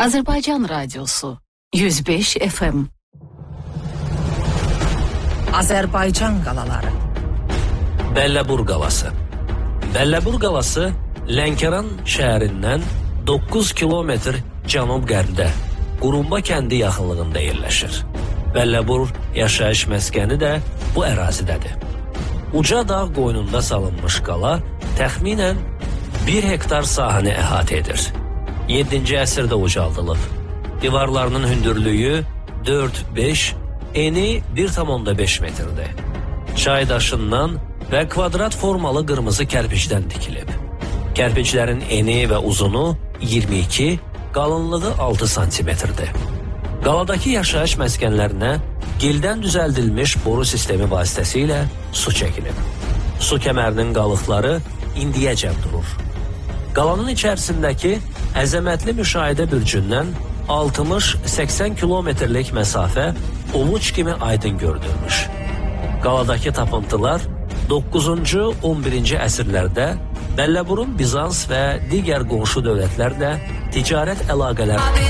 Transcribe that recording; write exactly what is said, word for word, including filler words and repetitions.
Azərbaycan Radiosu yüz beş F M. Azərbaycan qalaları. Bəlləbur qalası. Bəlləbur qalası Lənkəran şəhərindən doqquz kilometr cənub-qərbdə Qurumba kəndi yaxınlığında yerləşir. Bəlləbur yaşayış məskəni də bu ərazidədir. Uca dağ qoynunda salınmış qala təxminən bir hektar sahəni əhatə edir. yeddinci əsrdə ucaldılıb. Divarlarının hündürlüyü dörd beş, eni bir tam beş metrdir. Çay daşından və kvadrat formalı qırmızı kərpicdən dikilib. Kərpiclərin eni və uzunu iyirmi iki, qalınlığı altı santimetrdir. Qaladakı yaşayış məskənlərinə gildən düzəldilmiş boru sistemi vasitəsilə su çəkilib. Su kəmərinin qalıqları indiyəcən durur. Qalanın içərisindəki əzəmətli müşahidə bürcündən altmış səksən kilometrlik məsafə ovuc kimi aydın görünürmüş. Qaladakı tapıntılar doqquzuncu on birinci əsrlərdə Bəlləburun Bizans və digər qonşu dövlətlərlə ticarət əlaqələri